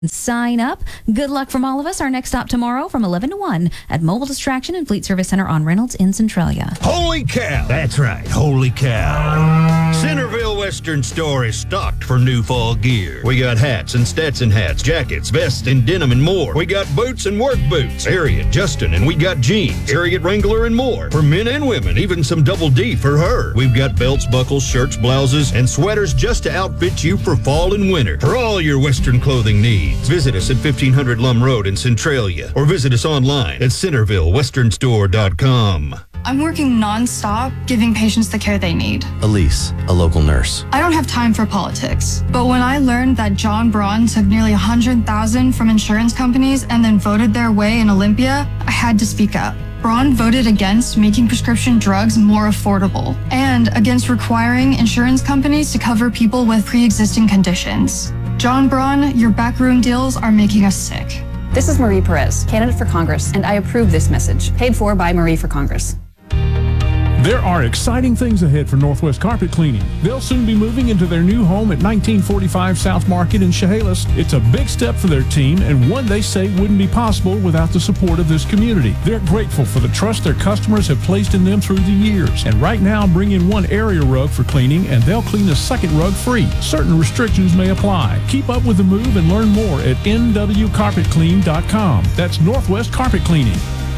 Sign up. Good luck from all of us. Our next stop tomorrow from 11 to 1 at Mobile Distraction and Fleet Service Center on Reynolds in Centralia. Holy cow! That's right, holy cow. Centerville Western Store is stocked for new fall gear. We got hats and Stetson hats, jackets, vests, and denim and more. We got boots and work boots. Harriet, Justin, and we got jeans, Harriet Wrangler, and more. For men and women, even some double D for her. We've got belts, buckles, shirts, blouses, and sweaters just to outfit you for fall and winter. For all your Western clothing needs. Visit us at 1500 Lum Road in Centralia or visit us online at CentervilleWesternStore.com. I'm working non-stop, giving patients the care they need. Elise, a local nurse. I don't have time for politics, but when I learned that John Braun took nearly $100,000 from insurance companies and then voted their way in Olympia, I had to speak up. Braun voted against making prescription drugs more affordable and against requiring insurance companies to cover people with pre-existing conditions. John Braun, your backroom deals are making us sick. This is Marie Perez, candidate for Congress, and I approve this message. Paid for by Marie for Congress. There are exciting things ahead for Northwest Carpet Cleaning. They'll soon be moving into their new home at 1945 South Market in Chehalis. It's a big step for their team and one they say wouldn't be possible without the support of this community. They're grateful for the trust their customers have placed in them through the years. And right now, bring in one area rug for cleaning and they'll clean a second rug free. Certain restrictions may apply. Keep up with the move and learn more at nwcarpetclean.com. That's Northwest Carpet Cleaning.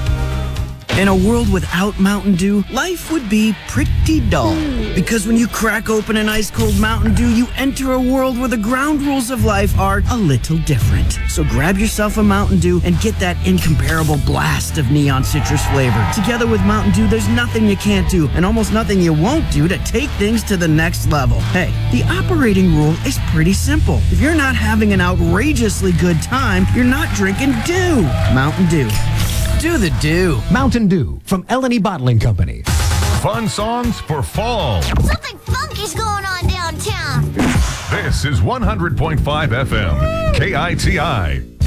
In a world without Mountain Dew, life would be pretty dull. Because when you crack open an ice-cold Mountain Dew, you enter a world where the ground rules of life are a little different. So grab yourself a Mountain Dew and get that incomparable blast of neon citrus flavor. Together with Mountain Dew, there's nothing you can't do and almost nothing you won't do to take things to the next level. Hey, the operating rule is pretty simple. If you're not having an outrageously good time, you're not drinking Dew. Mountain Dew. Do the Dew. Mountain Dew from L&E Bottling Company. Fun songs for fall. Something funky's going on downtown. This is 100.5 FM, KITI.